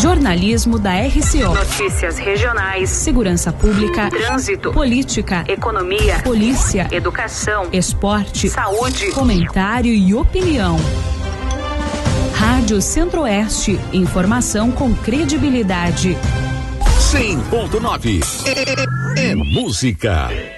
Jornalismo da RCO. Notícias regionais, segurança pública, trânsito, política, economia, polícia, educação, esporte, saúde, comentário e opinião. Rádio Centro-Oeste, informação com credibilidade. 100.9 é música.